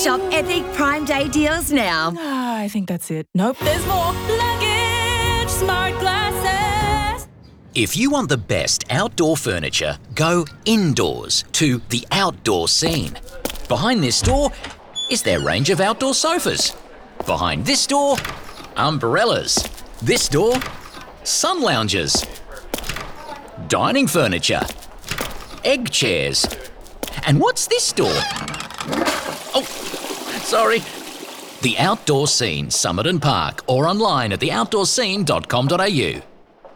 Shop epic Prime Day deals now. I think that's it. Nope, there's more. Luggage Smart Glasses. If you want the best outdoor furniture, go indoors to the Outdoor Scene. Behind this door is their range of outdoor sofas. Behind this door, umbrellas. This door, sun loungers. Dining furniture. Egg chairs. And what's this door? Oh, sorry. The Outdoor Scene, Somerton Park, or online at theoutdoorscene.com.au.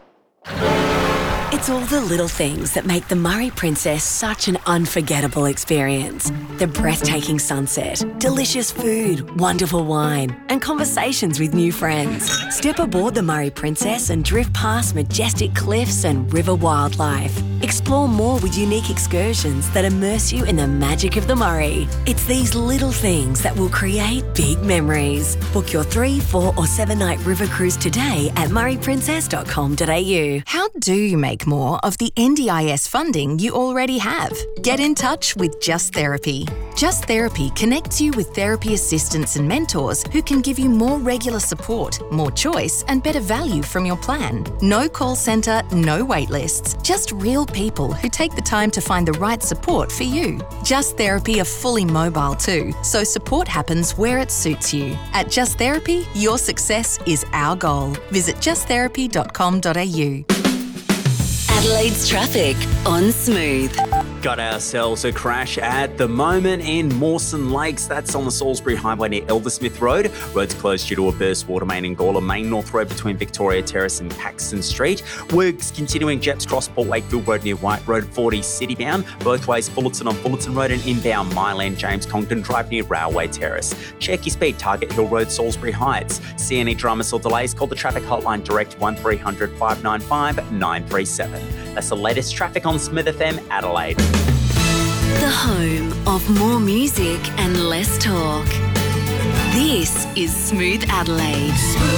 It's all the little things that make the Murray Princess such an unforgettable experience. The breathtaking sunset, delicious food, wonderful wine, and conversations with new friends. Step aboard the Murray Princess and drift past majestic cliffs and river wildlife. Explore more with unique excursions that immerse you in the magic of the Murray. It's these little things that will create big memories. Book your 3, 4 or 7 night river cruise today at murrayprincess.com.au. How do you make more of the NDIS funding you already have? Get in touch with Just Therapy. Just Therapy connects you with therapy assistants and mentors who can give you more regular support, more choice, and better value from your plan. No call centre, no wait lists, just real people who take the time to find the right support for you. Just Therapy are fully mobile too, so support happens where it suits you. At Just Therapy, your success is our goal. Visit justtherapy.com.au. Adelaide's traffic on Smooth. Got ourselves a crash at the moment in Mawson Lakes. That's on the Salisbury Highway near Eldersmith Road. Road's closed due to a burst water main in Gawler. Main North Road between Victoria Terrace and Paxton Street. Works continuing Jeps Cross Port Wakefield Road near White Road 40 citybound. Both ways Fullerton on Fullerton Road and inbound Myland James Congdon Drive near Railway Terrace. Check your speed. Target Hill Road Salisbury Heights. See any dramas or delays? Call the traffic hotline direct 1300 595 937. That's the latest traffic on Smith FM Adelaide. The home of more music and less talk. This is Smooth Adelaide.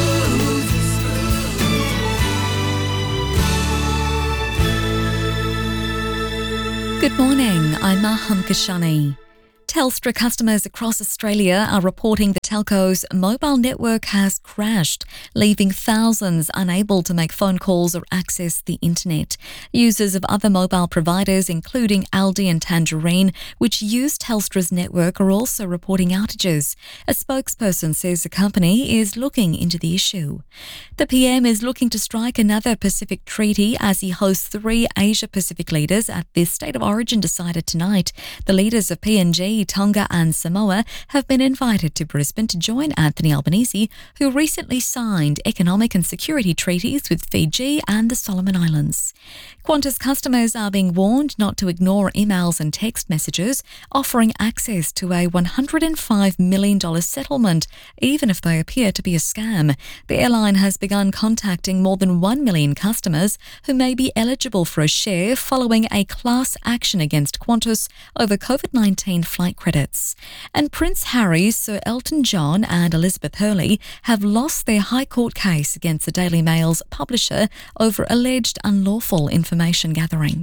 Good morning, I'm Maham Kashani. Telstra customers across Australia are reporting the telco's mobile network has crashed, leaving thousands unable to make phone calls or access the internet. Users of other mobile providers, including Aldi and Tangerine, which use Telstra's network, are also reporting outages. A spokesperson says the company is looking into the issue. The PM is looking to strike another Pacific treaty as he hosts 3 Asia-Pacific leaders at the State of Origin decided tonight. The leaders of PNG, Tonga and Samoa have been invited to Brisbane to join Anthony Albanese, who recently signed economic and security treaties with Fiji and the Solomon Islands. Qantas customers are being warned not to ignore emails and text messages offering access to a $105 million settlement, even if they appear to be a scam. The airline has begun contacting more than 1 million customers who may be eligible for a share following a class action against Qantas over COVID-19 flight credits. And Prince Harry, Sir Elton John and Elizabeth Hurley have lost their High Court case against the Daily Mail's publisher over alleged unlawful information gathering.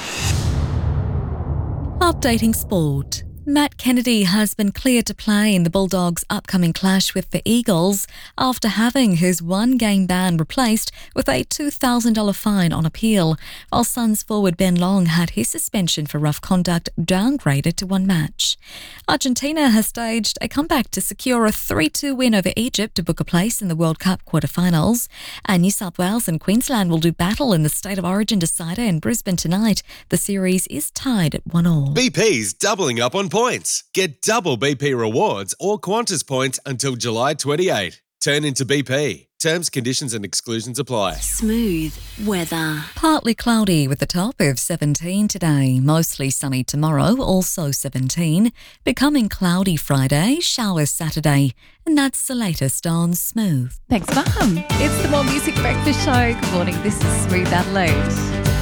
Updating sport. Matt Kennedy has been cleared to play in the Bulldogs' upcoming clash with the Eagles after having his 1-game ban replaced with a $2,000 fine on appeal, while Suns forward Ben Long had his suspension for rough conduct downgraded to 1 match. Argentina has staged a comeback to secure a 3-2 win over Egypt to book a place in the World Cup quarterfinals, and New South Wales and Queensland will do battle in the State of Origin decider in Brisbane tonight. The series is tied at 1-1. BP's doubling up on points. Get double BP rewards or Qantas points until July 28. Turn into BP. Terms, conditions and exclusions apply. Smooth weather. Partly cloudy with a top of 17 today. Mostly sunny tomorrow, also 17. Becoming cloudy Friday, showers Saturday. And that's the latest on Smooth. Thanks, Mum. It's the More Music Breakfast Show. Good morning, this is Smooth Adelaide.